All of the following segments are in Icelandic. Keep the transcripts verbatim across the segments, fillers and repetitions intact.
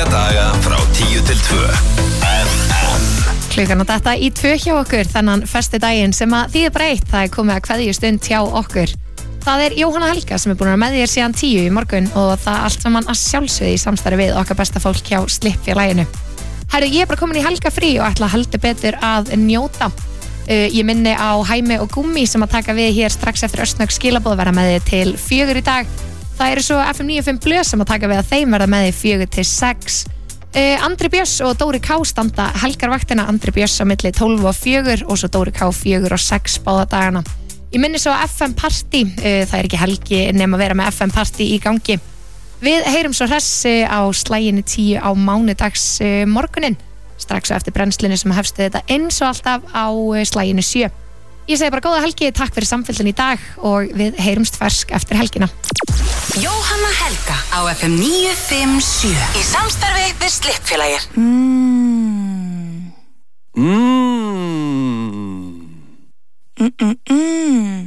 Virka daga frá tíu til tvö. F M. Klukkan á þetta í tvö hjá okkur þennan föstudaginn sem að þýðir bara eitt, það er komið að kveðjustund hjá okkur. Það er Jóhanna Helga sem er búin að vera með þér síðan tíu í morgun og það allt saman að sjálfsögðu í samstarfi við okkar besta fólk hjá Slippfélaginu. Herru, ég er bara komin í helga frí og ætla að heldur betur að njóta. Uh, ég minni á Hæmi og Gummi sem að taka við hér strax eftir Östnögg skilaboð verða með þið til fjögur í dag. Það eru svo F M níu fimm Blöð sem að taka við að þeim verða með þið fjögur til sex. Uh, Andri Björns og Dóri K standa helgarvaktina, Andri Björns á milli tólf og fjögur og svo Dóri K fjögur og sex báða dagana. Ég minni svo F M Party, uh, það er ekki helgi nema að vera með F M Party í gangi. Við heyrum svo hressi á slæginu tíu á mánudags uh, morgunin, strax á eftir brennslunni sem hefstu þetta eins og alltaf á uh, slæginu sjö. Ég segi bara góða helgi, takk fyrir samfylgdin í dag og við heyrumst fersk eftir helgina. Jóhanna Helga á F M níu fimm sjö í samstarfi við Slippfélagið. Mmm. Mmm. Mmm.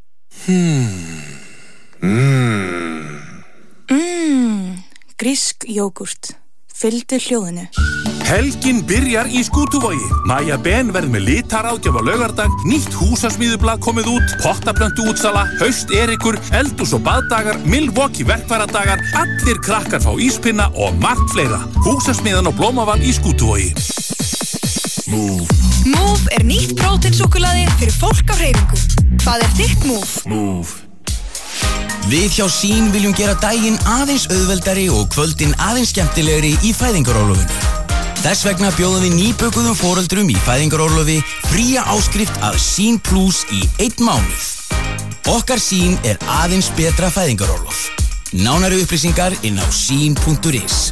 Hmm. Mmm. Mmm. Grísk jógurt. Fylgdu hljóðinu. Helgin byrjar í Skútuvogi. Maja Ben verð með litaráðgjöf á laugardag, nýtt húsasmíðublað komið út, pottaplöntu útsala, haust erikur, eldús og baðdagar, Milwaukee verkfæradagar, allir krakkar fá íspinna og margt fleira. Húsasmíðan og blómaval í Skútuvogi. Move. Move er nýtt próteinsúkkulaði fyrir fólk á hreyfingu. Hvað er þitt Move? Move. Við hjá Sín viljum gera daginn aðeins auðveldari og kvöldin aðeins skemmtilegri í fæðingarorlofinu. Þess vegna bjóðum við nýbökuðum foreldrum í fæðingarorlofi fría áskrift af Sín Plus í einn mánuð. Okkar Sín er aðeins betra fæðingarorlof. Nánari upplýsingar inn á sín punktur is.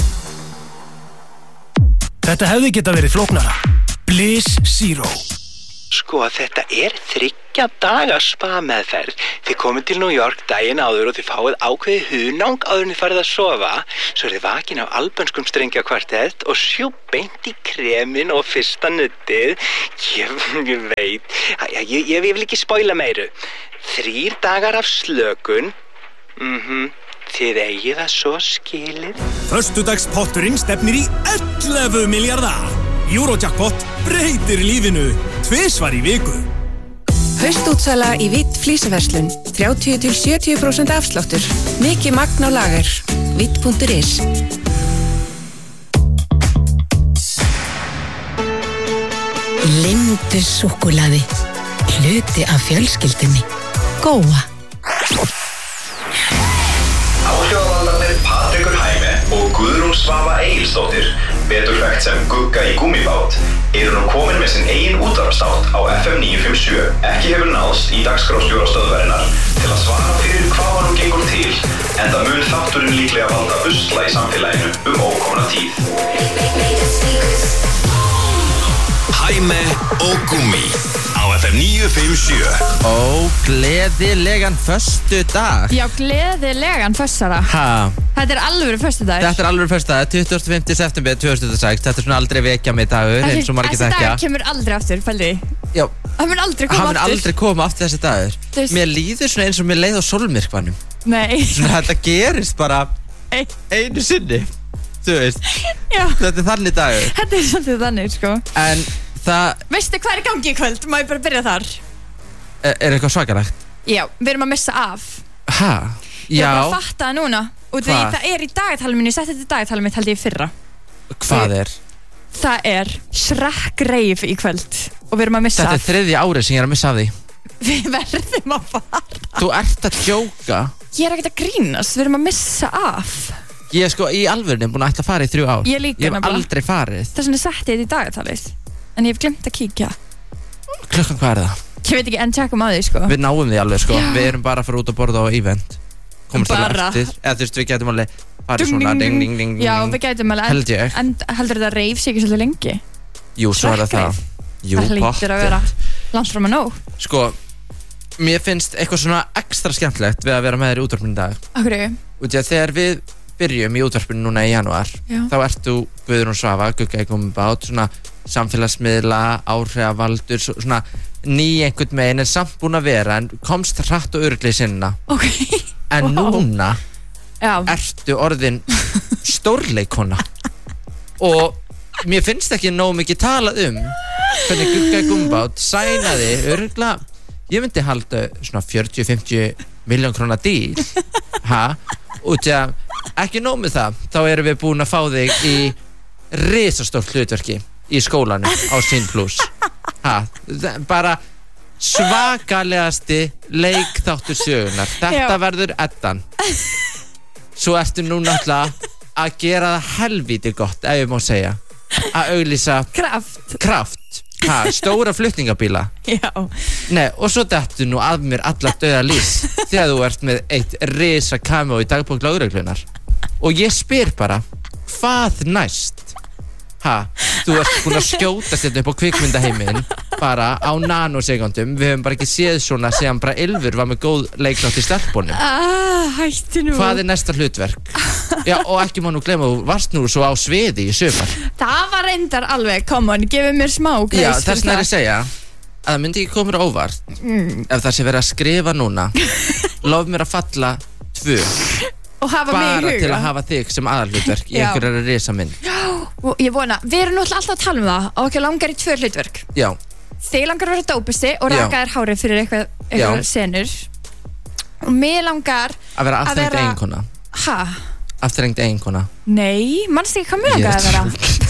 Þetta hefði geta verið flóknara. Bliss Zero. Sko, þetta er þriggja daga spa meðferð. Þið komið til New York daginn áður og þið fáið ákveðið hunang áður en þið farið að sofa. Svo er þið vakin af albönskum strengjakvartett og sjú beint í kremin og fyrsta nuddið. Ég, ég veit, ég, ég, ég vil ekki spoila meiru. Þrír dagar af slökun. Mhm. Þið eigið það svo skilið. Föstudagspotturinn stefnir í ellefu milljarða. Eurojackpot breytir lífinu tvisvar í viku. Haustútsala í Vitt flísaverslun. þrjátíu til sjötíu prósent afsláttur. Mikið magn á lager. vitt punktur is. Lindu súkkulaði. Hluti af fjölskyldunni. Góa. Áhrifavaldarnir Patrekur Hæmi og Guðrún Svava Egilsdóttir, betur þekkt sem Gugga í gúmmibát, eru nú komin með sinn eigin útvarpsþátt á F M níu fimm sjö. Ekki hefur náðst í dagskrárstjóra stöðvarinnar til að svara fyrir hvað nú gengur til, enda mun þátturinn líklega valda usla í samfélaginu um ókomna tíð. Hæmi og Gummi á F M níu fimm sjö. Ó, gleðilegan föstudag. Já, gleðilegan föstara. Ha? Þetta er alvöru föstudagur. Þetta er alvöru föstudagur, tuttugasta og fimmta september tvö þúsund og sex. Þetta er svona aldrei vekja mig dagur, eins og margir þekkja. Þessi dagur kemur aldrei aftur, fældi. Já. Það mun aldrei koma aftur. Það mun aftur. aldrei koma aftur þessi dagur. Þess... Mér líður svona eins og mér leið á sólmyrkvanum. Nei. Svona þetta gerist bara Ein. einu sinni. Þú veist. Já. Þetta er þannig dagur. Þetta er svolítið þannig, sko. En það... Veistu hvað er í gangi í kvöld? Má ég bara byrja þar? Er, er eitthvað svakalegt? Já, við erum að missa af. Ha? Ég Já. er bara að fatta það núna. Og því Hvað? það er í dagatalum minni, ég setti þetta í dagatalum mitt held ég í fyrra. Hvað er? Það er Shrek-reif í kvöld. Og við erum að missa Þetta af. er þriðja árið sem ég er að missa af því. Við verðum að fara. Þú ert að djóka. Ég er ekkert að grínast, við erum að missa af. Ég er sko í alvörinu búin að ætla að fara í þrjú ár. Ég líka Ég hef nefnilega. aldrei farið. Þess vegna setti ég þetta í dagatalið. En ég hef glemt að kíkja. Klukkan hvað er það? Ég veit ekki, en tjekkum á því, sko. Við náum því alveg sko. Já. Við erum bara að fara út að borða á event. Komumst alveg Bara. eftir. Eða þú veist, við getum alveg farið Dung, svona ding, ding, ding. ding, ding, Já, ding. við gætum alveg. Held ég. En heldur þetta reif sig ekki svolítið lengi? Jú, svo er það það. Jú, Það hlýtur að vera langt fram að nóg. Sko, mér finnst eitthvað svona ekstra skemmtilegt við að vera með þér í útvarpinu í dag. Akkur? Út í að þegar við byrjum í útvarpinu núna í janúar, Já. þá ert þú Guðrún Svava, Gugga í gúmmibát, svona samfélagsmiðla, áhrifavaldur, svo- svona ný einhvern megin en samt búin að vera, en komst hratt og örugglega í sinna. Ok. En Vá. núna Já. ertu orðin stórleikona. og mér finnst ekki nóg mikið talað um hvernig Gugga í Gummibát sænaði örugglega, ég myndi halda svona fjörutíu til fimmtíu milljón króna díl ha, út í að ekki nóg með það, þá erum við búin að fá þig í risastórt hlutverki í skólanum á Cine Plus ha, bara svakalegasti leikþáttur sögunar, þetta Já. verður Eddan svo ertu nú náttúrulega að gera það helvíti gott, ef ég má segja að auglýsa Kraft, kraft ha, stóra flutningabíla já Nei, og svo dettu nú að mér allar dauða lýs þegar þú ert með eitt risa cameo í dagbók lögreglunar og ég spyr bara, hvað næst? Ha, þú ert búin að skjóta þetta upp á kvikmyndaheiminn bara á nanosekundum, við höfum bara ekki séð svona síðan bara Ylfur var með góð leiknátt í stelpunum. ah, Hætti nú Hvað er næsta hlutverk? Já, og ekki má nú gleyma, þú varst nú svo á sviði í sumar. Það var reyndar alveg, come on, gefið mér smá Já, grace þess vegna er að segja að það myndi ekki koma mér á óvart mm. ef það sé verið að skrifa núna lof mér að falla tvö Og hafa mig í bara huga til að hafa þig sem aðalhlutverk í Já. einhverjara risa mynd. Og ég vona, við erum náttúrulega alltaf að tala um það og okkur langar í tvö hlutverk Já, Þig langar að vera dópisti og Já. raka þér hárið fyrir eitthvað, eitthvað Já. senur Og mig langar að vera afturrengt vera- eiginkona. Ha? Afturrengt eiginkona. Nei, manstu ekki hvað mig langar að vera?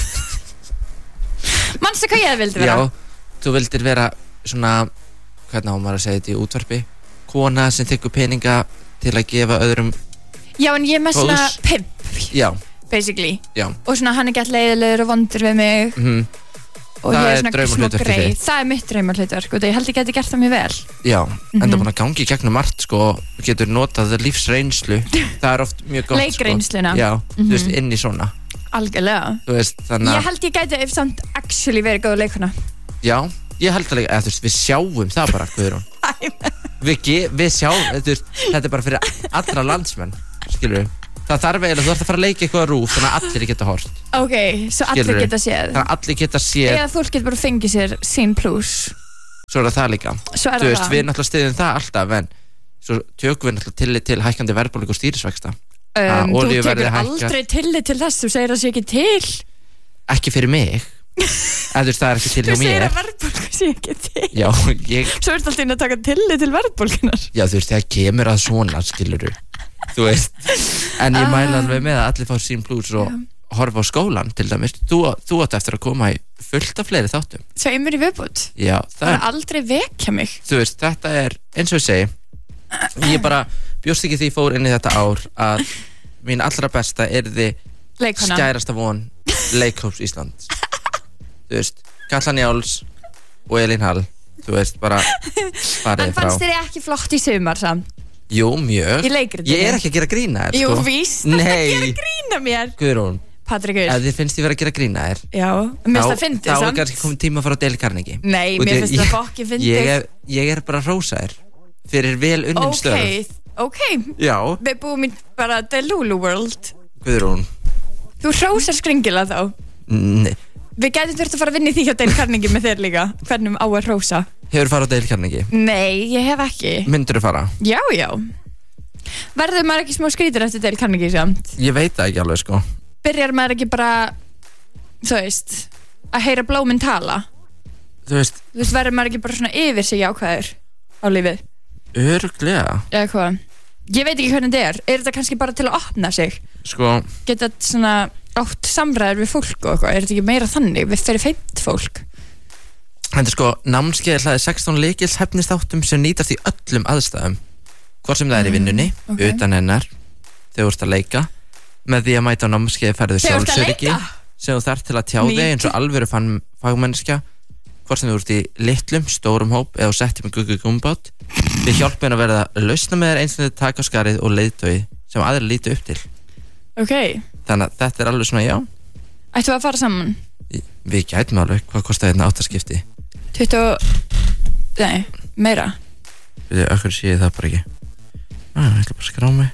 Manstu hvað ég vildi vera? Já, þú vildir vera svona, hvernig á maður að segja þetta í útvarpi, kona sem þykkur peninga til að gefa öðrum. Já, en ég er með svona Góðs. pimp, Já, basically já. Og svona hann er gett leiðilegur og vondur við mig Mm Og Það ég er er svona smá draumahlutverkið greið þitt. Það er mitt draumahlutverk og ég held ég geti gert það mjög vel Já, en það Mhm. er búin að gangi í gegnum margt sko, og getur notað lífsreynslu. Það er oft mjög gott Leikreysluna. sko. Já, þú veist, Mhm. inn í svona. Algjörlega Þú veist, þannig Ég að, held ég gæti ef samt actually verið góð leikuna já, ég held að, eða, þú veist, við sjáum það bara, Guðrún. Við, ge- við sjáum, þú veist, þetta er bara fyrir allra landsmenn, skilur við. Það þarf eiginlega, þú ert að fara að leika eitthvað rúf þannig að allir geta hort. Ok, svo allir Skilurðu? geta séð Þannig að allir geta séð, Eða fólk getur bara fengið sér Cine Plus svo er það það líka. Svo er Þú það veist, það. við náttúrulega stiðum það alltaf, en svo tökum við náttúrulega tillit til hækkandi verðbólgu og stýrisvexta. um, Þú Olíuverðið tekur hækkar. aldrei tillit til þess Þú segir það sé ekki til Ekki fyrir mig. Eða þú veist, það er ekki til Þú hjá segir mér. að verðbólgu sé ekki til Já, ég, Svo ert alltaf inn að taka tillit til verðbólgunar já, þú veist, það kemur að svona, skiluru. Þú veist, en ég mæla alveg með að allir fá Cine Plus og horfa á skólan, til dæmis. Þú, þú átt eftir að koma í fullt af fleiri þáttum. Tveimur í viðbútt Já, Það það er er, aldrei vekja mig þú veist, þetta er, eins og ég segi, ég bara bjóst ekki því ég fór inn í þetta ár að mín allra besta yrði Leikona skærasta von Leikhóps Íslands. Þú veist, Katla Njáls og Elín Hall, þú veist, bara farið En frá. fannst þér ekki flott í sumar samt? Jú, mjög. Í leikritinu? Ég er ekki að gera grína þér, Jú, sko. víst, það er að Nei, gera grína mér Guðrún, Patrikur ef þið finnst ég vera að gera grína þér, Já, mér finnst það fyndið þá er samt kannski komið tíma að fara á Dale Carnegie. Nei, Út mér í- finnst ég- það fokki fyndið. Ég er, ég er bara að hrósa þér fyrir vel unnin Ok, störf. ok Já, Við búum í bara Delulu World Guðrún. Þú hrósar skringila þá Nei, Við gætum þurft að fara að vinna í því hjá Dale Carnegie með þér líka Hvernig á að hrósa hefur farið á Dale Carnegie? Nei, ég hef ekki Myndirðu fara? Já, já Verður maður ekki smá skrítur eftir Dale Carnegie samt? Ég veit það ekki alveg, sko. Byrjar maður ekki bara Þú veist Að heyra blóminn tala Þú veist, Þú veist, verður maður ekki bara svona yfir sig jákvæður Á lífið örglega, Eða hvað Ég veit ekki hvernig þetta er Er þetta kannski bara til að opna sig sko, Geta svona átt samræður við fólk og eitthvað Er þetta ekki meira þannig Við fyrir feimt fólk þetta er sko, námskeið hlaði sextán leikils hefnistáttum sem nýtast í öllum aðstæðum. Hvort sem það er í vinnunni, ok. utan hennar, þegar þú ert að leika, með því að mæta á námskeið færðu Þegar þú ert að sjálfsöryggi leika? sem þú þarf til að tjá þig Nýtt. eins og alvöru fann fagmennskja, hvort sem þú ert í litlum, stórum hóp eða þú settir með Gugga í Gummibát. Við hjálpum að verða lausna með þér eins og þið taka á skarið og leiðtogi sem aðrir líti upp til. Ok Þannig að þetta er alveg svona, já, Ættu að fara saman við gætum alveg, hvað kostaði þetta áttaskipti? tuttugu Nei, meira Við okkur séu það bara ekki. Ah, ég ætla bara að skrá mig.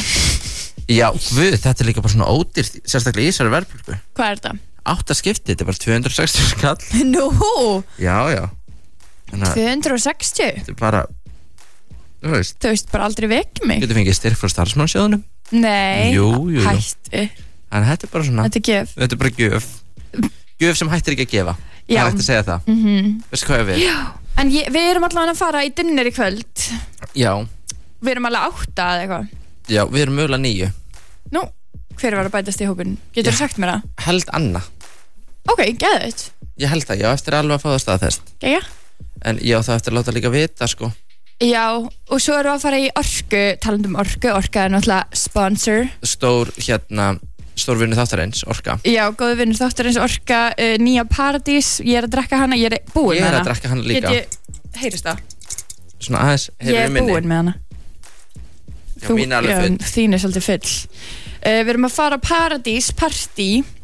Já, guð, þetta er líka bara svona ódýrt, sérstaklega í þessari verðbólgu. Hvað er þetta? Átta skipti, þetta er bara tvö hundruð og sextíu skall. Nú, Já, já. Þannig að tvö hundruð og sextíu þetta er bara, þú veist, Þú veist bara aldrei vekja mig getur fengið styrk frá starfsmannssjóðunum. Nei, Jú, jú, jú. hættu En þetta er bara svona Þetta er gjöf Þetta er bara gjöf Gjöf sem hættir ekki að gefa Já. Það er hægt að segja það mm Veistu hvað ég við? Já, en ég, við erum allavega að fara í dinner í kvöld Já, Við erum alveg átta eða eitthvað já, við erum mögulega níu Nú, hver var að bætast í hópin? Getur þú sagt mér það? Held Anna Ok, geðveitt Ég held það, já, eftir alveg að fá það staðfest Jæja En já, það eftir að láta líka vita, sko Já, og svo erum við að fara í orku Talandum orku, orka er náttúrulega sponsor Stór, hérna Stór vinnu þáttarins, Orka Já, góðu vinnur þáttarins orka uh, Nýja Paradís, ég er að drekka hana Ég er búin Ég með er hana að drekka hana líka. Get ég, heyrist það? Svona aðeins, Ég heyrðu er minni búin með hana Já, mín er alveg full. Já, þín er svolítið full uh, Við erum að fara á Paradís partí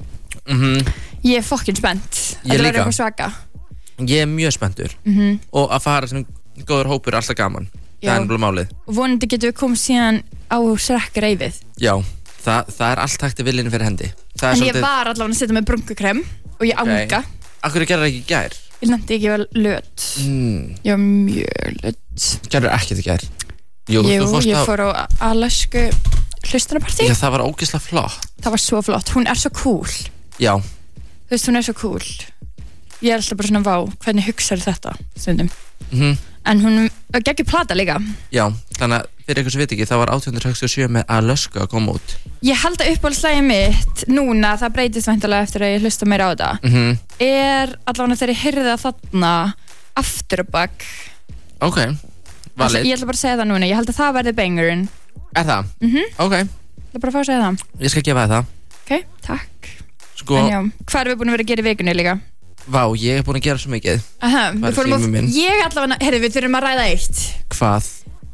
Mhm. Ég er fokkin spennt Ég Þetta verður líka. eitthvað svaka Ég er mjög spenntur Mhm. Og að fara sem góður hópur er alltaf gaman Já. Það er náttúrulega málið Og vonandi getum við komið síðan á Shrek reifið Já, það, það er allt hægt í viljinu fyrir hendi Það er En ég svolítið- var allavega að setja með brunkukrem Og ég ánga Akkur gerði það ekki í gær? Ég nefndi ekki vel löt Mm. Ég var mjög löt Gerðu ekkert í gær? Jú, Jú, þú fórst ég á fór á Alasku hlustunarpartí Já, það var ógeðslega flott Það var svo flott, hún er svo cool Já, Þú veist, hún er svo cool Ég er alltaf bara svona, vá, hvernig hugsaðu þetta stundum mhm En hún geggjur plata líka Já, þannig að fyrir eitthvað sem veit ekki, það var átján hundruð sextíu og sjö með Alaska að koma út. Ég held að uppáhaldslægið mitt núna, það breytist væntanlega eftir að ég hlusta meira á þetta Mhm. er allavega þegar ég heyrði það þarna aftur og bak Ok, valid. Ég ætla bara að segja það núna, ég held að það verði bangurinn Er það? Mhm. Ok, Ég ætla bara að fá að segja það ég skal gefa þér það. Ok, takk Sko, En já, hvað erum við búin að vera að gera í vikunni líka? vá, ég er búin að gera svo mikið. Aha, Hvað við er fórum síminn minn? að, ég allavega, heyrðu við þurfum að ræða eitt Hvað?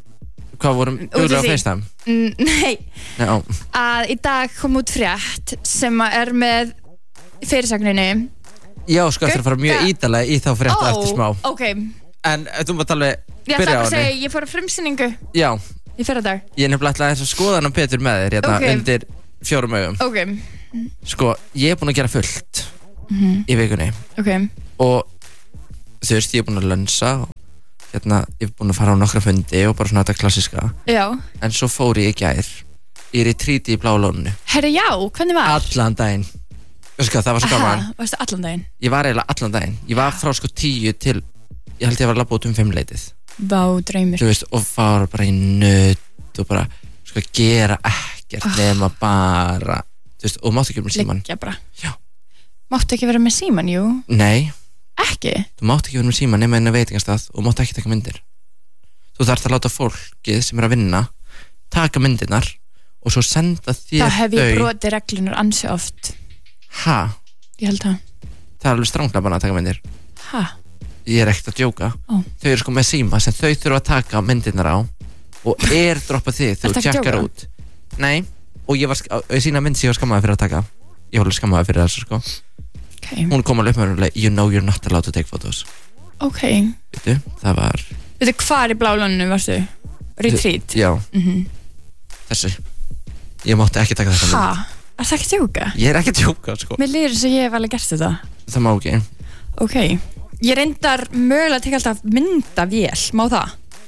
Hvað vorum, Út í duðlega á því. FaceTime? Mm, Nei, Já, að í dag kom út frétt sem að er með fyrirsagninni já, sko eftir að fara mjög Gugga. ítalega í þá frétta eftir smá. ok, En eh, þú mátt alveg ég ætla byrja á bara að segja, henni. ég fór á frumsýningu Já, í fyrra dag ég er nefnilega ætlaði að skoða hana betur með þér, hérna, Ok. undir fjórum augum. Ok, Sko, ég er búin að gera fullt Mhm. í vikunni ok, og þú veist, ég er búin að lönsa og hérna, ég er búin að fara á nokkra fundi og bara svona þetta klassiska. já En svo fór ég í gær í retreati í Bláa lóninu Herra, já, hvernig var? allan daginn. Veistu hvað, það var svo gaman. Aha, varstu allan daginn? Ég var eiginlega allan daginn. Ég var frá sko tíu til, ég held ég var að labba út um fimmleitið. Vá, draumur Þú veist, og fara bara í nutt og bara, sko, gera ekkert Ah. nema bara, þú veist, og máttu ekki vera með síman. Liggja bara Já. Máttu ekki vera með síman, jú Nei, Ekki? þú máttu ekki vera með síman nema inn að veitingastað og máttu ekki taka myndir. Þú þarft að láta fólkið sem er að vinna taka myndirnar og svo senda þér Það hef ég þau. brotið reglunar ansi oft Ha? Ég held það Það er alveg stránglega bara að taka myndir. Ha? Ég er ekkert að djóka. Ó. Þau eru sko með síma sem þau þurfa að taka myndirnar á og airdroppa þig þegar Ertu þú ekki að tjekkar djóka? út. Nei, og ég var sk- ég sína mynd sem ég var skammaði fyrir að taka. Ég var alveg skammaði fyrir þessu sko. Ok, Hún kom alveg upp með mér, you know you're not allowed to take photos. ok Veitu, það var Veitu, hvar í bláluninu varstu? Retreat? Já, Mhm. þessi. Ég mátti ekki taka þetta mynd. Ha? Er það ekki að djóka? Ég er ekki að djóka sko. Mér líður þess að ég hef alveg gert þetta Það má ekki. Ok, ég reyndar mögulega að teka alltaf myndavél, má það?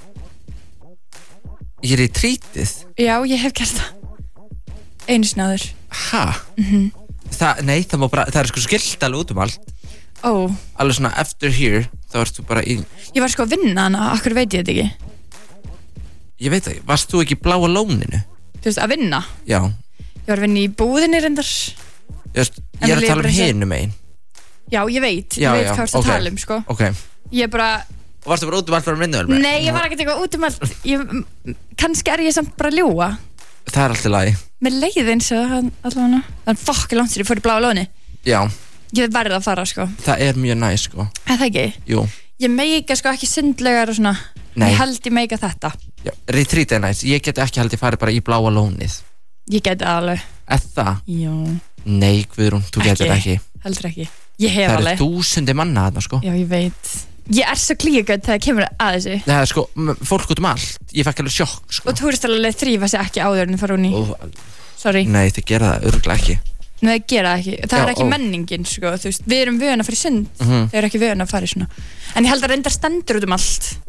Ég er í trítið. Já, ég hef gert það Einu sinni áður Ha? Mhm. Það, nei, það má bara, það er sko skilt alveg út um allt. Ó, Alveg svona after here, þá ertu bara í, ég var sko að vinna hana, akkur veit ég þetta ekki ég veit ekki, varst þú ekki í Bláa lóninu? Þú veist, að vinna Já, Ég var að vinna í búðinni reyndar ég, veist, En ég er það að líður tala bara um eins og- hinum einn. Já, ég veit, Já, ég veit já, hvað þú ert að ok. tala um, sko Ok, Ég bara, og varstu bara út um allt bara myndavél? nei, ég var ekkert eitthvað út um allt ég, Kannski er ég samt bara að ljúga Það er alltaf lagi. Með leið eins og hann allavega Það er fokki langt sér ég fór í bláa lóni Já, Ég verði að fara, sko það er mjög næ sko. Er það ekki? Jú, Ég meika sko ekki sundlegar og svona Nei. Ég held ég meika þetta já, retreat er næst. Ég get ekki held ég farið bara í Bláa lónið. Ég geti alveg Er það? Já, Nei, Guðrún, þú getur ekki. heldur ekki Ég hef Það alveg eru þúsundi manna þarna sko. Já, ég veit Ég er svo klíugöld þegar kemur að þessu Það er sko, m- fólk út um allt. Ég fekk alveg sjokk sko. Og túristalega þrýfa sig ekki áður en fara hún í Og, Sorry, nei, þið gera það örgulega ekki. Nei, það gera það ekki Það Já, er ekki ó. menningin, sko Þú veist, við erum vöðin að fara í sund Mhm. Þau eru ekki vöðin að fara í svona En ég held að reyndar stendur út um allt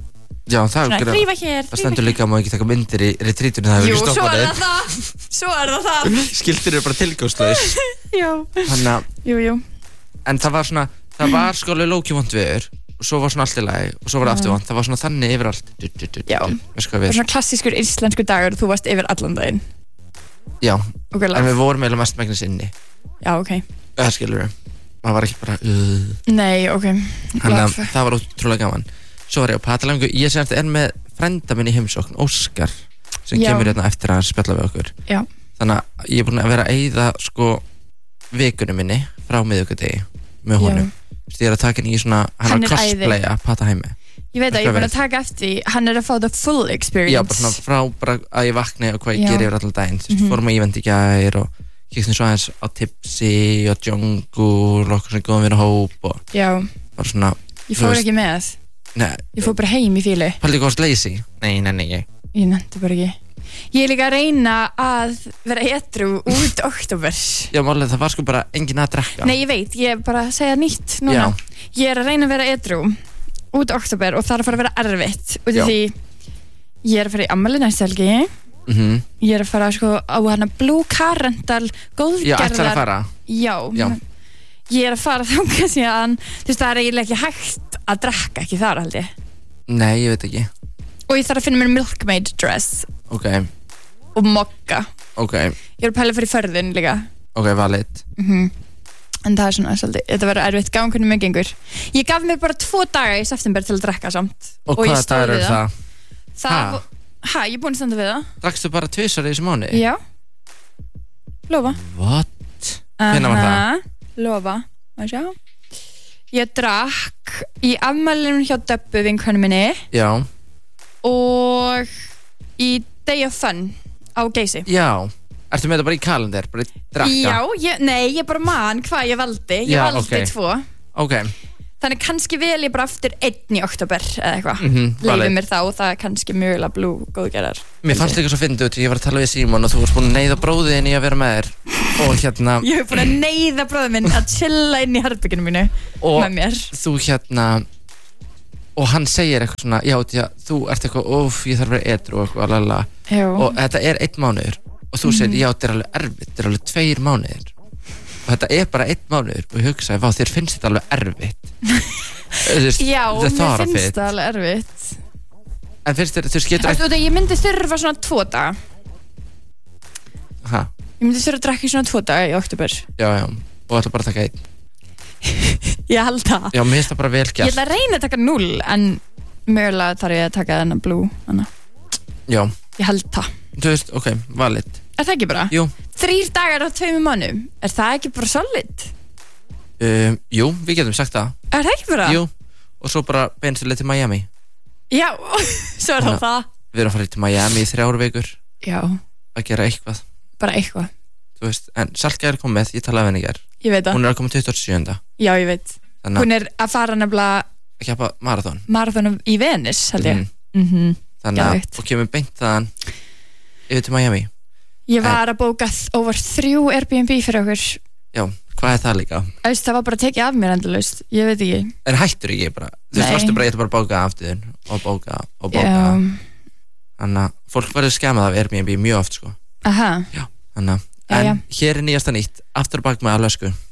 Já, það Svona, er þrífa hér, Það stendur líka að maður ekki taka myndir í retreatinu það hefur Jú, ekki svo stoppað er neitt. það það Svo er það það Skiltir eru bara tilgangslaus Já Þannig að Jú, jú En það var svona Það var sko alveg lóki vont viður Og svo var svona allt í lagi Og svo var það Já. aftur vont Það var svona þannig yfir allt du, du, du, Já. du, Veist hvað Og við svona klassískur íslenskur dagur og þú varst yfir allan daginn Já Ok, love. En við vorum eiginlega mest megnis inni Já, ok Það skilur við Maður var ekki bara uh. Nei, ok Þannig að Love. það var ótrúlega gaman Svo var ég á Patalangu Ég sem eftir er með frænda minn í heimsókn Óskar Sem Já. kemur hérna eftir að spjalla við okkur Já. Þannig að ég er búin að vera að eyða sko vikunum minni frá miðvikudegi með Já. honum Þú veist, ég er að taka henni í svona hann, Hann er er að æði. cosplaya Pata Heimi Ég veit að ég er búin að taka eftir því, hann er að fá the full experience Já, bara svona frá bara að ég vakni og hvað ég Já. geri yfir allan daginn Þú veist, Mhm. fórum að event í gær og kíktum svo aðeins á Tipsy og Jungle og okkur svona góðum vinna hóp og Já, bara svona ég þú fór veist, ekki með Nei, Ég fór bara heim í fíli Paldi góðast lazy Nei, nei, nei, nei Ég nefndi bara ekki Ég er líka að reyna að vera edru út oktober Já, málega það var sko bara enginn að drekka Nei, ég veit, ég er bara að segja nýtt núna Já. Ég er að reyna að vera edru út oktober og það er að fara að vera erfitt út Já. af því ég er að fara í ammali næstu helgi Mhm. Ég er að fara sko á hana Blue Car Rental góðgerðar Já, ætlar að fara Já, Já. Ég er að fara þangað síðan Þú veist, það er eiginlega ekki hægt að drekka ekki þar held ég Nei, ég veit ekki Og ég þarf að finna mér milkmaid dress Ok, og mokka ok, Ég er að pæla fyrir förðin líka ok, valid mm En það er svona svolítið, þetta verður erfitt gangunum með gengur Ég gaf mér bara tvo daga í september til að drekka samt Og ég hvaða stóð dagar við eru það? Það, Ha? hæ, ég er búin að standa við það Drakstu bara tvisar í þessu mánu? Já, lofa What? Hvenær var það? Aha, lofa, maður sjá Ég drakk í afmælinu hjá Döbbu vinkonu minni Já, og í Day of Fun á Geysi já Ertu með þetta bara í kalender? Bara í drakka? Já, ég, nei, ég bara man hvað ég valdi Ég Já, valdi ok. tvo Ok, Þannig kannski vel ég bara aftur einn í oktober eða eitthvað Mhm, Leifir valid. mér þá og það er kannski mögulega blue góðgerðar mér fannst líka svo fyndið út Ég var að tala við Símon og þú varst búin að neyða bróðin í að vera með þér Og hérna Ég hef búin að neyða bróðum minn að chilla inn í herbygginu mínu Og með mér þú hérna Og hann segir eitthvað svona Já, því að þú ert eitthvað Óf, ég þarf að vera edru og eitthvað lala. Já. Og þetta er einn mánuður Og þú segir, Mhm. já, þetta er alveg erfitt Þetta er alveg tveir mánuðir Og þetta er bara einn mánuður Og ég hugsaði, vá, þér finnst þetta alveg erfitt Þú veist, Já, the mér thought of finnst it. það alveg erfitt En finnst þér, þú getur Ættu, Ég myndi þurfa svona tvo daga Ha, Ég myndi þurfa að drekka í svona tvo daga í oktober já, já Og ætla bara að taka einn Ég held það Já, mér finnst það bara vel Ég gert ætla að reyna að taka null en mögulega þarf ég að taka þennan blue hana. Já, Ég held það þú veist, ok, valid Er það ekki bara? Jú, Þrýr dagar á tveimur mannum Er það ekki bara solid? um, jú, við getum sagt það Er það ekki bara? Jú, og svo bara beinstilega til Miami Já, svo er það Þannig að það Við erum að fara til Miami í þrjár vikur Já, Að gera eitthvað bara eitthvað Þú veist, en Salka er komið, ég talaði við henni í gær Ég veit það Hún er að koma tuttugasta og sjöunda Já, ég veit Þannig að- Hún er að fara nefnilega að keppa marathon marathonum í Venice held ég Mhm. mm -hmm. Þannig að, Geðveikt. og kemur beint þaðan Yfir til Miami Ég var að bóka þ- over þrjú Airbnb fyrir okkur Já, hvað er það líka? Æst, Það var bara að tekið af mér endalaust Ég veit ekki En hættur ekki bara Þú veist, Nei. varstu bara, ég ætla bara að bóka aftur Og bóka, og bóka Já. Þannig að fólk verður skemmað af Airbnb mjög oft sko Aha Þannig að, Jæja. en hér er nýjasta nýtt Aftur og bak með Alösku